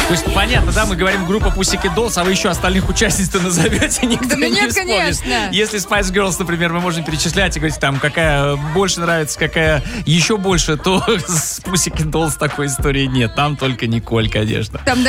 То есть, понятно, да, мы говорим группа Pussycat Dolls, а вы еще остальных участниц-то назовете, никто Да не нет, вспомнит. конечно. Если Spice Girls, например, мы можем перечислять и говорить, там, какая больше нравится, какая еще больше, то с Pussycat Dolls такой истории нет. Там только Николь, конечно. Там